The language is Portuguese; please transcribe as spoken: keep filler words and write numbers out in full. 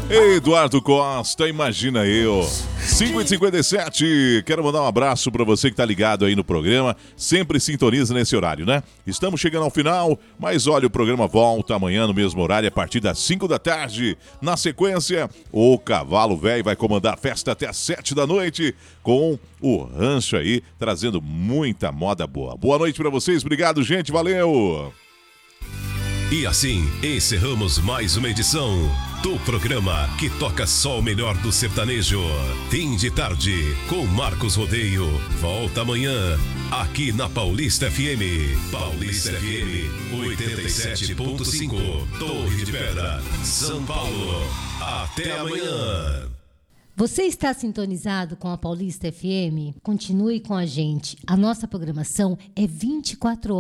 Eduardo Costa, imagina eu. cinco e cinquenta e sete, quero mandar um abraço para você que tá ligado aí no programa, sempre sintoniza nesse horário, né? Estamos chegando ao final, mas olha, o programa volta amanhã no mesmo horário, a partir das cinco da tarde. Na sequência, o Cavalo Velho vai comandar a festa até às sete da noite, com o Rancho aí, trazendo muita moda boa. Boa noite para vocês, obrigado, gente, valeu! E assim, encerramos mais uma edição do programa que toca só o melhor do sertanejo. Fim de tarde, com Marcos Rodeio. Volta amanhã, aqui na Paulista F M. Paulista F M, oitenta e sete ponto cinco, Torre de Pedra, São Paulo. Até amanhã. Você está sintonizado com a Paulista F M? Continue com a gente. A nossa programação é vinte e quatro horas.